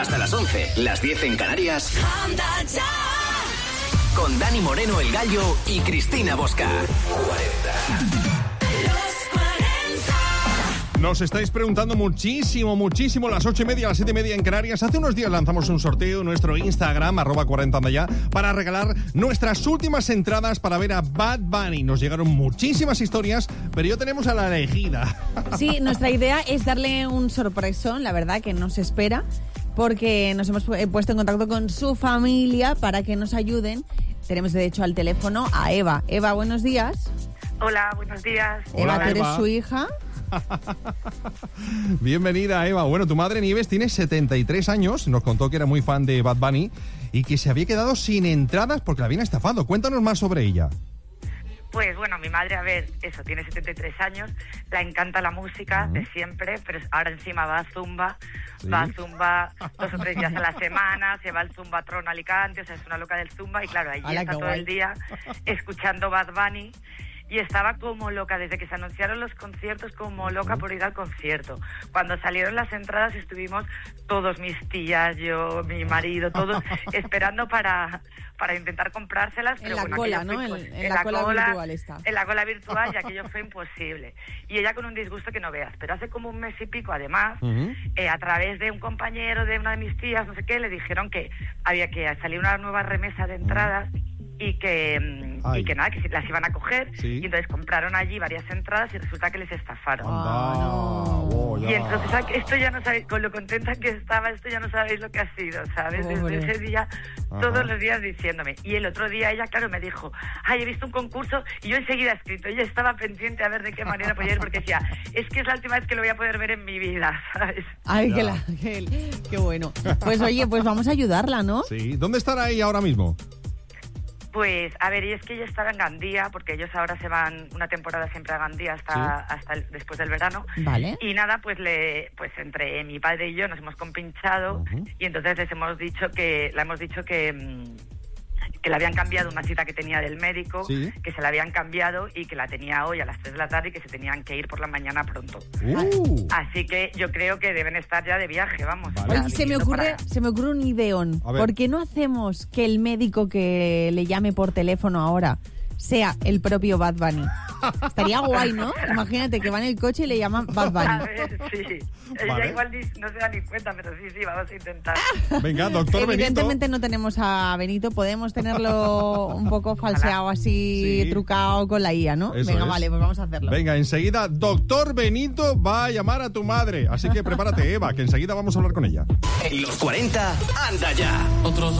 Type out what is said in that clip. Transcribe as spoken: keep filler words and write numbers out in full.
Hasta las once, las diez en Canarias. Anda ya. Con Dani Moreno, el Gallo, y Cristina Bosca. cuarenta. Nos estáis preguntando muchísimo, muchísimo, las ocho y media, las siete y media en Canarias. Hace unos días lanzamos un sorteo en nuestro Instagram, arroba cuarenta anda ya, para regalar nuestras últimas entradas para ver a Bad Bunny. Nos llegaron muchísimas historias, pero yo tenemos a la elegida. Sí, nuestra idea es darle un sorpresón, la verdad, que no se espera, porque nos hemos puesto en contacto con su familia para que nos ayuden. Tenemos, de hecho, al teléfono a Eva. Eva, buenos días. Hola, buenos días. Eva, Hola, ¿tú eres Eva. su hija? Bienvenida, Eva. Bueno, tu madre Nieves tiene setenta y tres años, nos contó que era muy fan de Bad Bunny y que se había quedado sin entradas porque la habían estafado. Cuéntanos más sobre ella. Pues bueno, mi madre, a ver, eso, tiene setenta y tres años, la encanta la música uh-huh. de siempre, pero ahora encima va a Zumba, ¿sí? va a Zumba dos o tres días a la semana, se va al Zumbatron Alicante, o sea, es una loca del Zumba y claro, allí Hola, está todo guay. el día escuchando Bad Bunny. Y estaba como loca, desde que se anunciaron los conciertos, como loca por ir al concierto. Cuando salieron las entradas estuvimos todos, mis tías, yo, mi marido, todos esperando para, para intentar comprárselas. Pero en la bueno, cola, fue, ¿no? pues, En, en, en la, la cola, cola virtual está. En la cola virtual, ya que aquello fue imposible. Y ella con un disgusto que no veas. Pero hace como un mes y pico, además, uh-huh. eh, a través de un compañero de una de mis tías, no sé qué, le dijeron que había que salir una nueva remesa de entradas. Uh-huh. Y que, y que nada, que las iban a coger, ¿sí? Y entonces compraron allí varias entradas y resulta que les estafaron. Ah, no. Oh, y entonces esto ya no sabéis, con lo contenta que estaba, esto ya no sabéis lo que ha sido, ¿sabes? Oh, Desde bueno. ese día, Ajá. todos los días diciéndome. Y el otro día ella, claro, me dijo, ay, he visto un concurso, y yo enseguida he escrito. Ella estaba pendiente a ver de qué manera podía ir, porque decía, es que es la última vez que lo voy a poder ver en mi vida, ¿sabes? Ay, qué, la, qué, qué bueno. Pues oye, pues vamos a ayudarla, ¿no? Sí. ¿Dónde estará ella ahora mismo? Pues, a ver, y es que ella estaba en Gandía, porque ellos ahora se van una temporada siempre a Gandía hasta, ¿sí? hasta el, después del verano. Vale. Y nada, pues le, pues entre mi padre y yo nos hemos compinchado uh-huh. y entonces les hemos dicho que, le hemos dicho que, que le habían cambiado una cita que tenía del médico, ¿sí? que se la habían cambiado y que la tenía hoy a las tres de la tarde y que se tenían que ir por la mañana pronto. Uh. Así que yo creo que deben estar ya de viaje, vamos. Vale. Oye, se me ocurre, para... se me ocurre un ideón. ¿Por qué no hacemos que el médico que le llame por teléfono ahora sea el propio Bad Bunny? Estaría guay, ¿no? Imagínate que va en el coche y le llaman Bad Bunny. A ver, sí. Ella vale. igual ni, no se da ni cuenta, pero sí, sí, vamos a intentar. Venga, doctor Evidentemente Benito. no tenemos a Benito, podemos tenerlo un poco falseado, así, sí. trucado con la I A, ¿no? Eso Venga, es. vale, pues vamos a hacerlo. Venga, enseguida, doctor Benito va a llamar a tu madre. Así que prepárate, Eva, que enseguida vamos a hablar con ella. En los cuarenta, anda ya. Otros